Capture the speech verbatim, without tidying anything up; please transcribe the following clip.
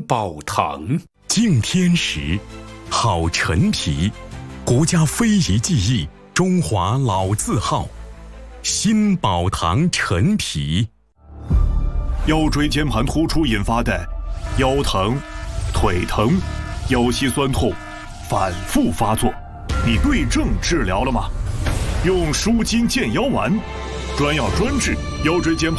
宝堂。 敬天时，好陈皮，国家非遗技艺，中华老字号。新宝堂陈皮。 腰椎间盘突出引发的腰疼、腿疼、腰膝酸痛反复发作，你对症治疗了吗？用舒筋健腰丸，专药专治腰椎间盘